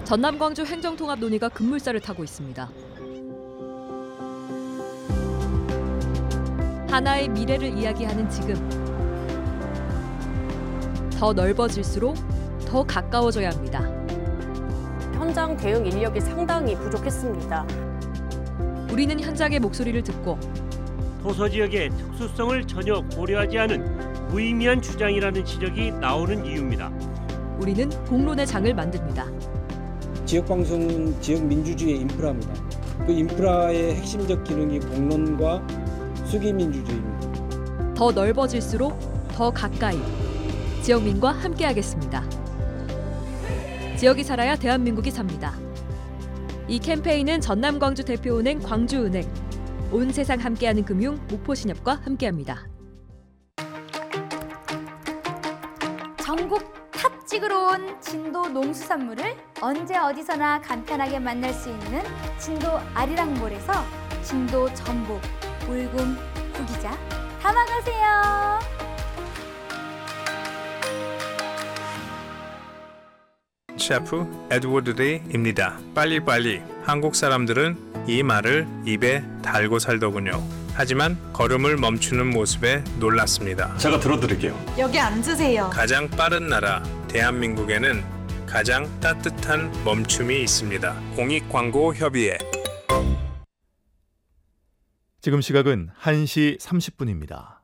전남 광주 행정통합 논의가 급물살을 타고 있습니다. 하나의 미래를 이야기하는 지금. 더 넓어질수록 더 가까워져야 합니다. 현장 대응 인력이 상당히 부족했습니다. 우리는 현장의 목소리를 듣고 도서 지역의 특수성을 전혀 고려하지 않은 무의미한 주장이라는 지적이 나오는 이유입니다. 우리는 공론의 장을 만듭니다. 지역방송은 지역 민주주의의 인프라입니다. 그 인프라의 핵심적 기능이 공론과 수기민주주의입니다. 더 넓어질수록 더 가까이 지역민과 함께하겠습니다. 지역이 살아야 대한민국이 삽니다. 이 캠페인은 전남 광주 대표은행 광주은행, 온 세상 함께하는 금융 목포신협과 함께합니다. 전국 탑 찍으러 온 진도 농수산물을 언제 어디서나 간편하게 만날 수 있는 진도 아리랑몰에서 진도 전복, 울금, 구기자 담아가세요. 셰프 에드워드 데이입니다. 빨리빨리. 한국 사람들은 이 말을 입에 달고 살더군요. 하지만 걸음을 멈추는 모습에 놀랐습니다. 제가 들어드릴게요. 여기 앉으세요. 가장 빠른 나라 대한민국에는 가장 따뜻한 멈춤이 있습니다. 공익광고협의회. 지금 시각은 1시 30분입니다.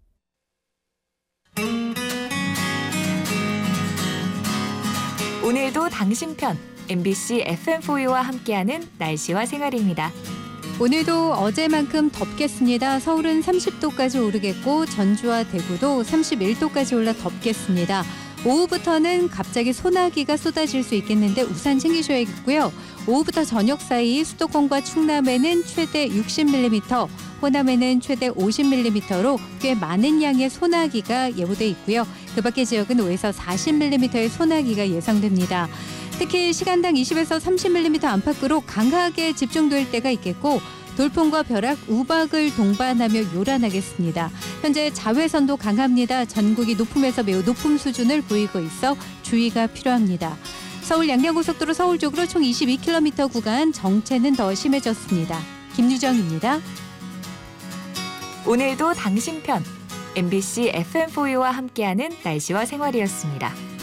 오늘도 당신 편 MBC FM4U와 함께하는 날씨와 생활입니다. 오늘도 어제만큼 덥겠습니다. 서울은 30도까지 오르겠고 전주와 대구도 31도까지 올라 덥겠습니다. 오후부터는 갑자기 소나기가 쏟아질 수 있겠는데 우산 챙기셔야겠고요. 오후부터 저녁 사이 수도권과 충남에는 최대 60mm, 호남에는 최대 50mm로 꽤 많은 양의 소나기가 예보돼 있고요. 그 밖의 지역은 5에서 40mm의 소나기가 예상됩니다. 특히 시간당 20에서 30mm 안팎으로 강하게 집중될 때가 있겠고 돌풍과 벼락, 우박을 동반하며 요란하겠습니다. 현재 자외선도 강합니다. 전국이 높음에서 매우 높음 수준을 보이고 있어 주의가 필요합니다. 서울 양양고속도로 서울 쪽으로 총 22km 구간 정체는 더 심해졌습니다. 김유정입니다. 오늘도 당신 편 MBC FM4U와 함께하는 날씨와 생활이었습니다.